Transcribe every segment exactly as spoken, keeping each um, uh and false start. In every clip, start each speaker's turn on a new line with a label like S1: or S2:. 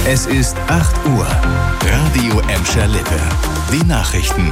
S1: Es ist acht Uhr. Radio Emscher Lippe. Die Nachrichten.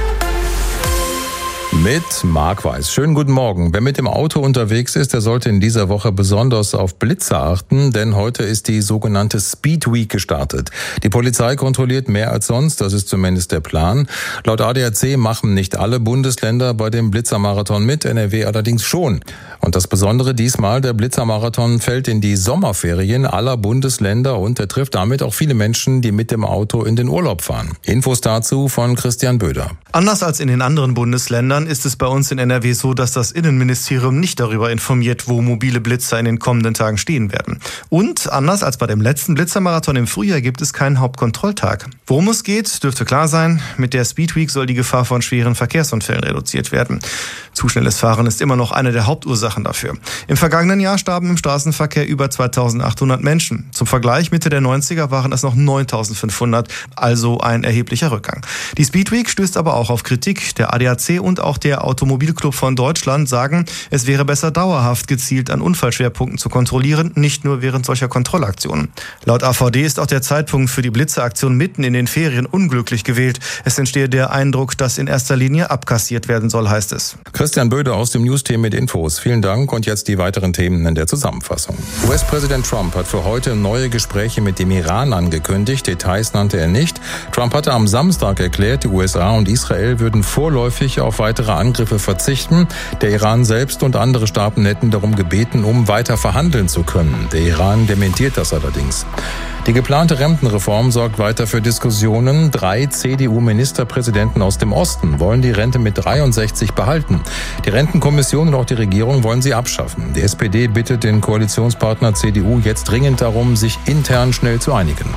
S2: Mit Marc Weiß. Schönen guten Morgen. Wer mit dem Auto unterwegs ist, der sollte in dieser Woche besonders auf Blitzer achten, denn heute ist die sogenannte Speed Week gestartet. Die Polizei kontrolliert mehr als sonst, das ist zumindest der Plan. Laut A D A C machen nicht alle Bundesländer bei dem Blitzermarathon mit, N R W allerdings schon. Und das Besondere diesmal, der Blitzermarathon fällt in die Sommerferien aller Bundesländer und er trifft damit auch viele Menschen, die mit dem Auto in den Urlaub fahren. Infos dazu von Christian Böder.
S3: Anders als in den anderen Bundesländern ist es bei uns in N R W so, dass das Innenministerium nicht darüber informiert, wo mobile Blitzer in den kommenden Tagen stehen werden. Und anders als bei dem letzten Blitzermarathon im Frühjahr gibt es keinen Hauptkontrolltag. Worum es geht, dürfte klar sein. Mit der Speed Week soll die Gefahr von schweren Verkehrsunfällen reduziert werden. Zu schnelles Fahren ist immer noch eine der Hauptursachen dafür. Im vergangenen Jahr starben im Straßenverkehr über zweitausendachthundert Menschen. Zum Vergleich, Mitte der neunziger waren es noch neuntausendfünfhundert, also ein erheblicher Rückgang. Die Speed Week stößt aber auch auf Kritik. Der A D A C und auch der Automobilclub von Deutschland sagen, es wäre besser dauerhaft gezielt an Unfallschwerpunkten zu kontrollieren, nicht nur während solcher Kontrollaktionen. Laut A V D ist auch der Zeitpunkt für die Blitzeraktion mitten in den Ferien unglücklich gewählt. Es entstehe der Eindruck, dass in erster Linie abkassiert werden soll, heißt es.
S2: Christian Böder aus dem News-Team mit Infos. Vielen Dank und jetzt die weiteren Themen in der Zusammenfassung. U S-Präsident Trump hat für heute neue Gespräche mit dem Iran angekündigt. Details nannte er nicht. Trump hatte am Samstag erklärt, die U S A und Israel würden vorläufig auf weitere Angriffe verzichten. Der Iran selbst und andere Staaten hätten darum gebeten, um weiter verhandeln zu können. Der Iran dementiert das allerdings. Die geplante Rentenreform sorgt weiter für Diskussionen. Drei C D U-Ministerpräsidenten aus dem Osten wollen die Rente mit dreiundsechzig behalten. Die Rentenkommission und auch die Regierung wollen sie abschaffen. Die S P D bittet den Koalitionspartner C D U jetzt dringend darum, sich intern schnell zu einigen.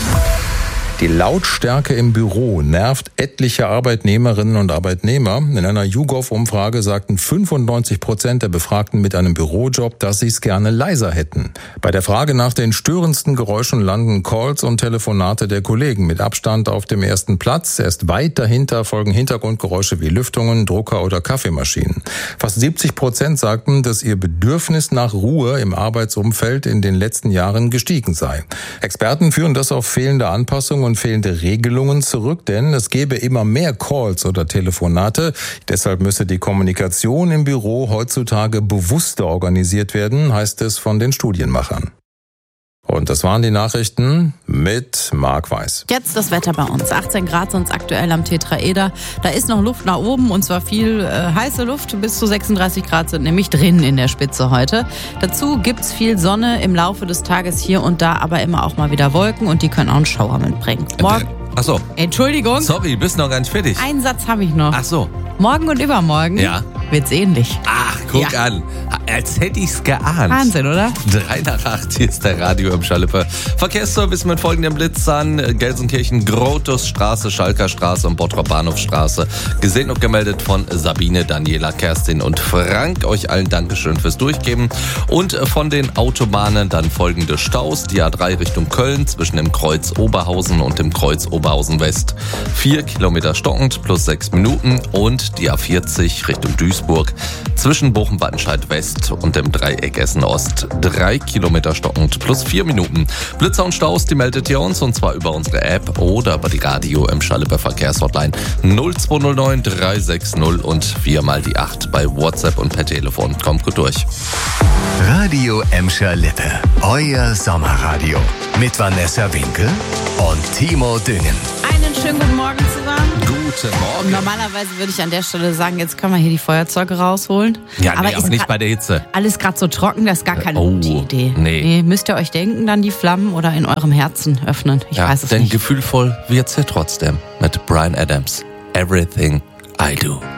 S2: Die Lautstärke im Büro nervt etliche Arbeitnehmerinnen und Arbeitnehmer. In einer YouGov-Umfrage sagten fünfundneunzig Prozent der Befragten mit einem Bürojob, dass sie es gerne leiser hätten. Bei der Frage nach den störendsten Geräuschen landen Calls und Telefonate der Kollegen mit Abstand auf dem ersten Platz. Erst weit dahinter folgen Hintergrundgeräusche wie Lüftungen, Drucker oder Kaffeemaschinen. Fast siebzig Prozent sagten, dass ihr Bedürfnis nach Ruhe im Arbeitsumfeld in den letzten Jahren gestiegen sei. Experten führen das auf fehlende Anpassungen und fehlende Regelungen zurück, denn es gäbe immer mehr Calls oder Telefonate. Deshalb müsse die Kommunikation im Büro heutzutage bewusster organisiert werden, heißt es von den Studienmachern. Und das waren die Nachrichten mit Marc Weiß.
S4: Jetzt das Wetter bei uns. achtzehn Grad sonst aktuell am Tetraeder. Da ist noch Luft nach oben und zwar viel äh, heiße Luft. Bis zu sechsunddreißig Grad sind nämlich drin in der Spitze heute. Dazu gibt's viel Sonne im Laufe des Tages hier und da, aber immer auch mal wieder Wolken und die können auch einen Schauer mitbringen. Morgen.
S5: Ach so.
S4: Entschuldigung.
S5: Sorry, bist noch gar nicht fertig.
S4: Einen Satz habe ich noch.
S5: Ach so.
S4: Morgen und übermorgen
S5: ja.
S4: wird's ähnlich.
S5: Ach, guck
S4: ja.
S5: an. Als hätte ich's geahnt.
S4: Wahnsinn, oder?
S5: Drei nach acht, hier ist der Radio Emscher Lippe. Verkehrsservice mit folgenden Blitzern. Gelsenkirchen, Grotusstraße, Schalker Straße und Bottrop Bahnhofstraße. Gesehen und gemeldet von Sabine, Daniela, Kerstin und Frank. Euch allen Dankeschön fürs Durchgeben. Und von den Autobahnen dann folgende Staus. Die A drei Richtung Köln zwischen dem Kreuz Oberhausen und dem Kreuz Oberhausen West. Vier Kilometer stockend plus sechs Minuten. Und die A vierzig Richtung Duisburg zwischen Bochum-Wattenscheid West und dem Dreieck Essen Ost. Drei Kilometer stockend plus vier Minuten. Blitzer und Staus, die meldet ihr uns und zwar über unsere App oder über die Radio Emscher Lippe Verkehrshotline null zwei null neun drei sechs null und viermal die acht bei WhatsApp und per Telefon. Kommt gut durch.
S1: Radio Emscher Lippe, euer Sommerradio mit Vanessa Winkel und Timo Düngen.
S4: Einen schönen guten Morgen zusammen.
S5: Guten Morgen.
S4: Normalerweise würde ich an der Stelle sagen, jetzt können wir hier die Feuerzeuge rausholen.
S5: Ja,
S4: aber,
S5: nee, aber nicht bei der Hitze.
S4: Alles gerade so trocken, das ist gar keine
S5: oh,
S4: gute Idee.
S5: Nee.
S4: nee. Müsst ihr euch denken, dann die Flammen oder in eurem Herzen öffnen. Ich
S5: ja,
S4: weiß es
S5: denn
S4: nicht.
S5: gefühlvoll wird's ja trotzdem mit Bryan Adams. Everything I Do.